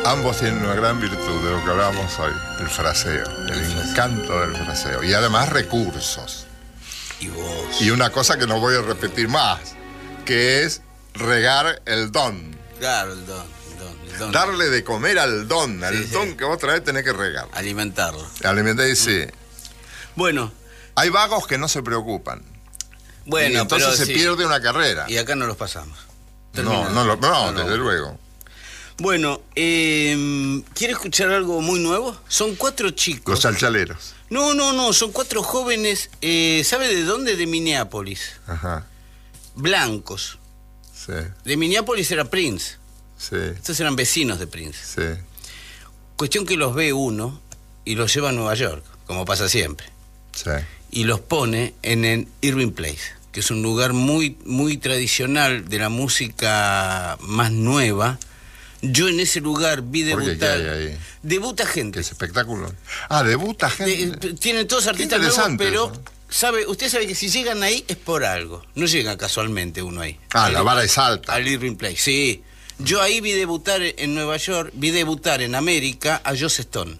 Ambos tienen una gran virtud de lo que hablábamos hoy, el fraseo, el encanto del fraseo. Y además recursos. Y vos. Y una cosa que no voy a repetir más, que es regar el don. Claro, el don. Darle de comer al don, Sí. que vos traes tenés que regar. Alimentarlo. Alimentar y sí. Bueno. Hay vagos que no se preocupan. Bueno, y entonces pero se sí. pierde una carrera. Y acá no los pasamos. No, desde luego. Bueno, ¿quiere escuchar algo muy nuevo? Son 4 chicos. Los chalchaleros. No, son 4 jóvenes, ¿sabe de dónde? De Minneapolis. Ajá. Blancos. Sí, De Minneapolis era Prince. sí, Estos eran vecinos de Prince. sí. Cuestión que los ve uno y los lleva a Nueva York, como pasa siempre. Sí. Y los pone en el Irving Place, que es un lugar muy, muy tradicional de la música más nueva. Yo en ese lugar vi ¿Por qué? debutar... ¿Qué hay ahí? Debuta ¿Qué gente. es espectáculo? Ah, debuta gente. Tienen todos artistas Qué nuevos, interesante pero eso. usted sabe que si llegan ahí es por algo. No llega casualmente uno ahí. Ah, la vara es alta. Al Irving Place, sí. Yo ahí vi debutar en Nueva York, vi debutar en América a Joss Stone,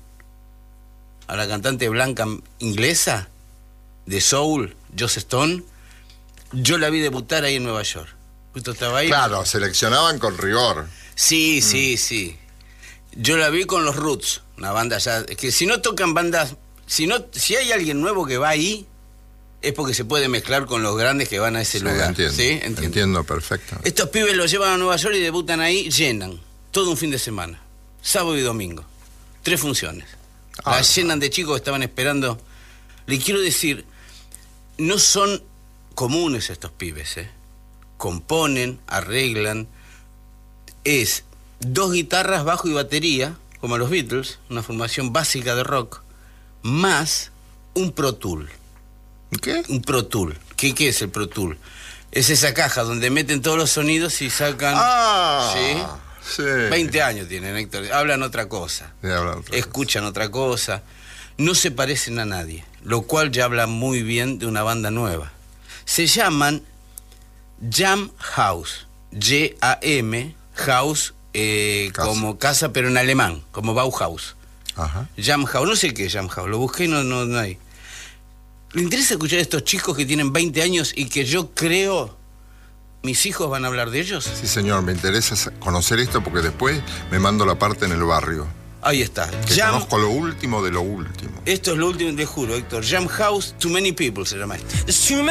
a la cantante blanca inglesa de soul, Joss Stone. Yo la vi debutar ahí en Nueva York. Justo estaba ahí. Claro, seleccionaban con rigor. Sí, sí. Yo la vi con los Roots, una banda ya... Es que si no tocan bandas... Si hay alguien nuevo que va ahí, es porque se puede mezclar con los grandes que van a ese lugar. Entiendo, ¿Sí? entiendo perfecto. Estos pibes los llevan a Nueva York y debutan ahí, llenan. Todo un fin de semana. Sábado y domingo. 3 funciones. Las llenan de chicos que estaban esperando. Le quiero decir, no son comunes estos pibes, ¿eh? Componen, arreglan. Es 2 guitarras, bajo y batería, como los Beatles, una formación básica de rock, más un Pro Tool. ¿Qué? Un Pro Tool. ¿Qué es el Pro Tool? Es esa caja donde meten todos los sonidos y sacan... Sí. 20 años tienen, Héctor. Hablan otra cosa. Sí, hablan otra Escuchan otra cosa. No se parecen a nadie, lo cual ya habla muy bien de una banda nueva. Se llaman Jam House. J-A-M, House, Casa. como casa, pero en alemán, como Bauhaus. Ajá. Jam House, no sé qué es Jam House, lo busqué y no hay. ¿Le interesa escuchar a estos chicos que tienen 20 años y que yo creo mis hijos van a hablar de ellos? Sí, señor, me interesa conocer esto porque después me mando la parte en el barrio. Ahí está. Que conozco lo último de lo último. Esto es lo último, te juro, Héctor. Jam House, Too Many People se llama esto.